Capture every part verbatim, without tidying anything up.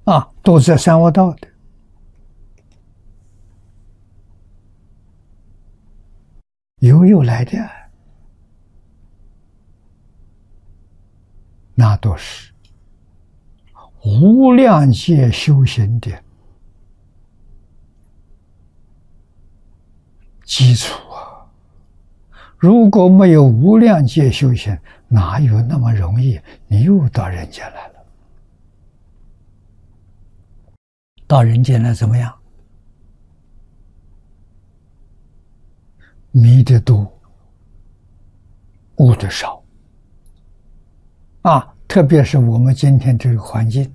啊，都在三恶道的。有有来的，那都是无量劫修行的基础啊！如果没有无量劫修行，哪有那么容易你又到人间来了？到人间来怎么样？迷得多，悟得少啊！特别是我们今天这个环境，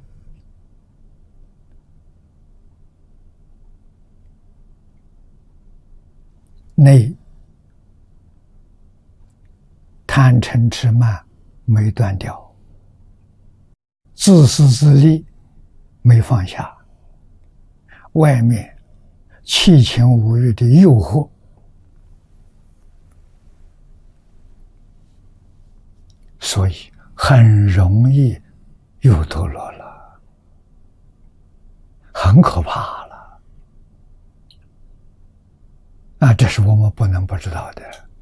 内贪嗔痴慢没断掉，自私自利没放下，外面七情五欲的诱惑，所以很容易又堕落了，很可怕了啊！这是我们不能不知道的。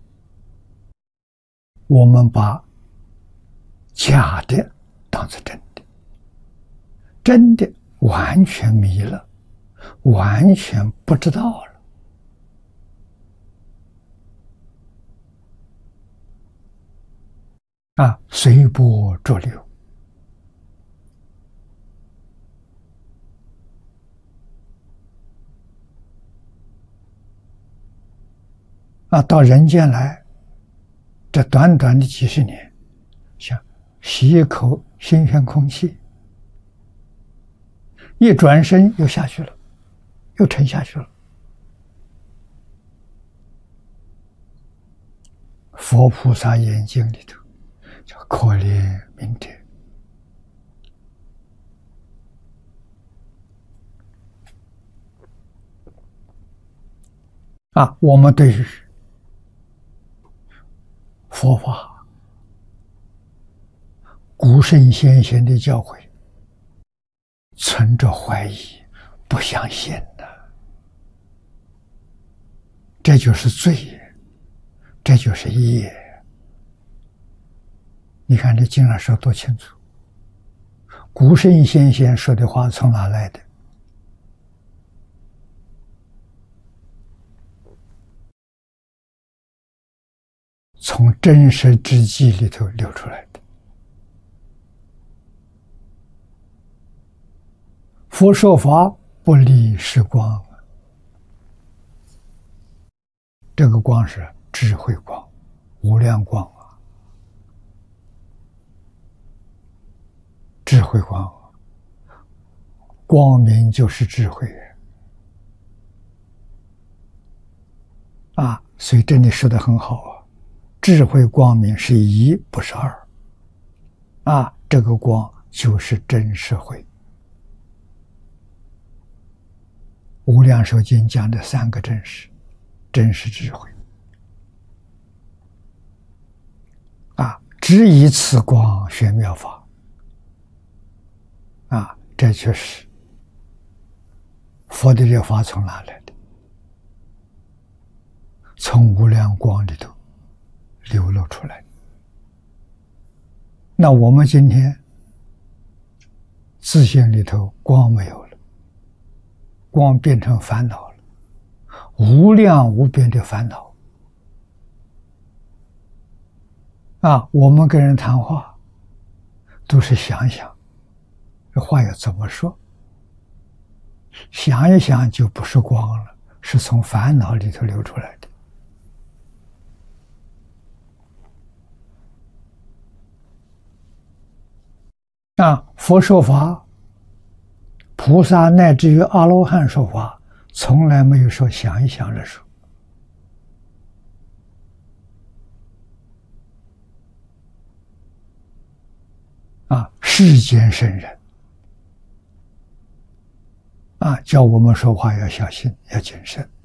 我们把假的当作真的，真的完全迷了，完全不知道了啊！随波逐流啊！到人间来，这短短的几十年，像吸一口新鲜空气，一转身又下去了，又沉下去了。佛菩萨眼睛里头叫可怜悯者啊！我们对于佛法古圣先贤的教诲存着怀疑，不相信的，这就是罪，这就是业。你看这经上说多清楚，古圣先贤说的话从哪来的？从真实之际里头流出来的。佛说法不离是光，这个光是智慧光、无量光啊，智慧光，光明就是智慧啊！所以这里说的很好啊。智慧光明是一，不是二啊！这个光就是真实慧。无量寿经讲的三个真实，真实智慧啊！只以此光宣妙法啊！这就是佛的这法从哪来的？从无量光里头流露出来。那我们今天自性里头光没有了，光变成烦恼了，无量无边的烦恼啊！我们跟人谈话都是想想这话要怎么说，想一想就不是光了，是从烦恼里头流出来的啊！佛说法，菩萨乃至于阿罗汉说法，从来没有说想一想的说啊！世间圣人啊，叫我们说话要小心，要谨慎。